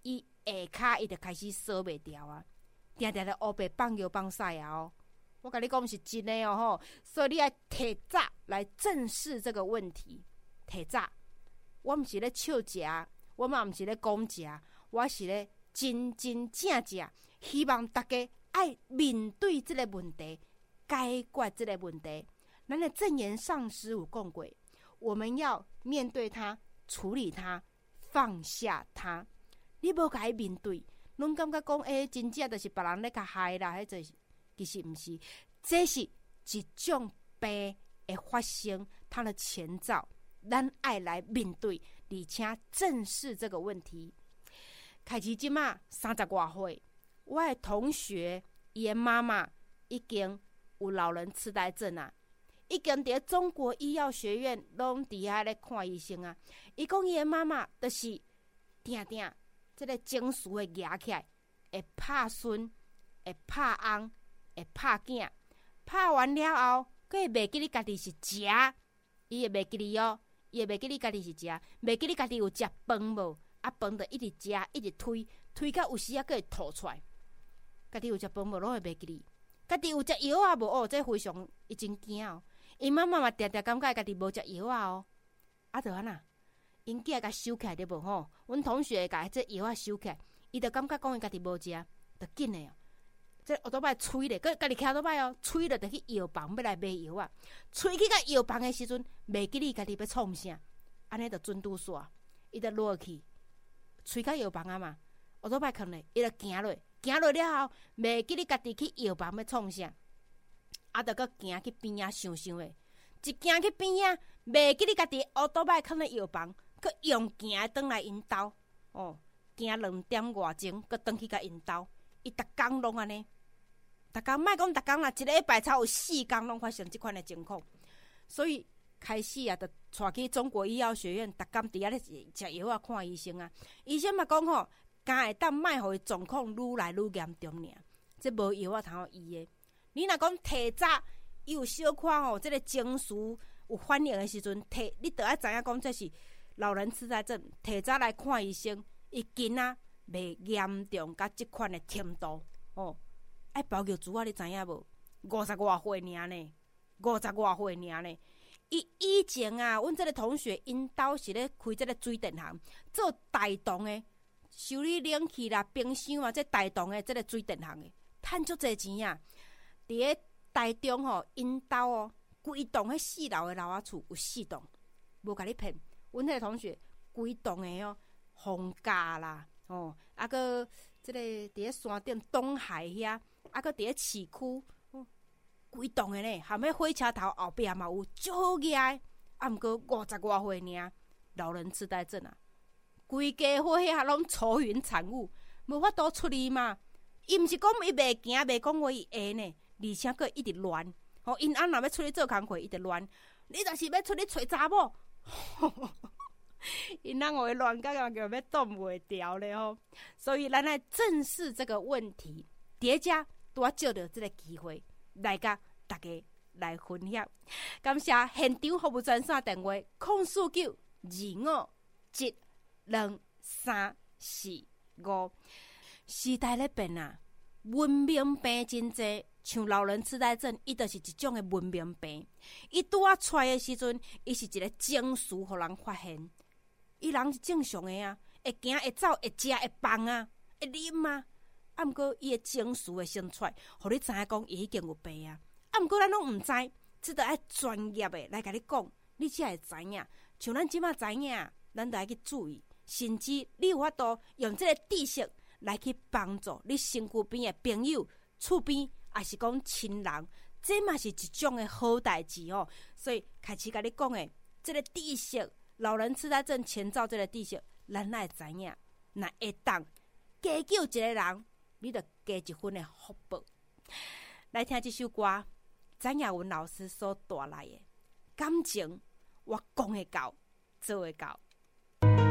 伊下骹伊就开始锁袂掉啊，定定咧乌白放尿放屎啊哦。我跟你讲是真的哦吼，所以你要提早来正视这个问题。提早，我毋是咧笑食，我嘛毋是咧讲食，我是咧真真正正希望大家爱面对这个问题，解决这个问题。咱的正言上师有讲过，我们要面对它，处理它，放下它。你无甲伊面对，拢感觉讲真正就是别人咧甲害啦，迄就是其实毋是，这是一种病的发生，它的前兆。咱爱来面对，而且正视这个问题。开始即马30多岁，我的同学伊的妈妈已经有老人痴呆症啊，已经伫中国医药学院拢伫遐咧看医生啊。伊讲伊的妈妈就是定定这个情绪会压起来，会拍孙，会拍翁，会拍囝，拍完了后，佫会袂记你家己是食，伊会袂记你哦。伊会袂记你家己是食，袂记你家己有食饭无？啊，饭就一直食，一直推到有时啊，佫会吐出来。家己有食饭无？拢会袂记你。家己有食药啊无？哦，这非常伊真惊哦。因妈妈嘛定定感觉家己无食药啊哦。啊，就安那，因囝甲收起来对无吼？阮同学甲这药啊收起来，伊就感觉讲伊家己无食，就紧诶哦。这奥多摆吹咧，佮家己骑奥多摆哦，吹咧就去药房要来买药啊。吹去到药房的时阵，袂记你家己要创啥，安尼就准拄煞，伊就落去，吹到药房啊嘛。奥多摆囥咧，伊就行落了后，袂记你家己去药房要创啥，啊，就佮行去边仔想诶，一行去边仔，袂记你家己奥多摆囥咧药房，佮用行诶转来因兜，哦，行2点外钟，佮转去甲因兜。伊逐工拢安尼，逐工莫讲逐工啦，一个礼拜才有4工拢发生即款的情况，所以开始啊，就带去中国医药学院，逐工伫遐咧食药啊，看医生啊。医生嘛讲吼，敢会当莫互伊状况愈来愈严重尔，这无药啊通好医的。你若讲提早，伊有小可吼，这个情绪有反应的时阵，你得要知影讲这是老人痴呆症，提早来看医生，伊囡仔袂严重甲即款的程度哦。爱包尿珠啊，你知影无？50多岁尔呢，50多岁尔呢。伊以前啊，阮这个同学因兜是咧开这个水电行，做大栋的修理冷气啦、冰箱啊，这大栋的这个水电行的，趁足侪钱啊。伫咧台中吼，因兜哦，规栋迄4楼的楼仔厝有4栋，无甲你骗。阮迄个同学规栋的哦，房价啦。哦，啊个即个伫咧山顶东海遐，啊个伫咧市区，规栋的呢，含迄火车头后壁嘛有足好个的，啊毋过50多岁尔，老人痴呆症啊，规家伙遐拢愁云惨雾，无法度出去嘛。伊毋是讲伊袂行袂讲话伊会呢，而且佫一直乱。吼，因翁若要出去做工课，伊直乱。你若是要出去找查某。因翁会乱到叫要挡袂掉咧吼，所以咱来正视这个问题，伫遮拄啊借着这个机会来甲大家来分享。感谢现场服务专线电话04925722345。时代咧变啊，文明病真济，像老人痴呆症，伊就是一种的文明病。伊拄啊出来的时阵，伊是一个情绪，互人发现。伊人是正常的啊，会行会走会食会放啊，会啉啊。啊，毋过伊的情绪会先出来，互你知影讲伊已经有病啊。啊，毋过咱拢毋知，只得爱专业的来甲你讲，你才会知影。像咱即马知影，咱得爱去注意，甚至你有法度用这个知识来去帮助你身躯边的朋友、厝边，也是讲亲人，这嘛是一种的好代志哦。所以开始甲你讲的这个知识。老人痴呆症前兆这个知识，咱会知影，若会当加救一个人，你就加一分的福报。来听这首歌，詹雅文老师所带来的感情，我讲会到，做会到。